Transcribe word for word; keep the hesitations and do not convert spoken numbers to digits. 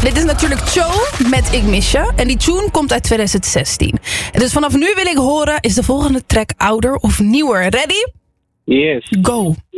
Dit is natuurlijk Cho met Ik Mis Je. En die tune komt uit twintig zestien. En dus vanaf nu wil ik horen, is de volgende track ouder of nieuwer? Ready? Yes. Go.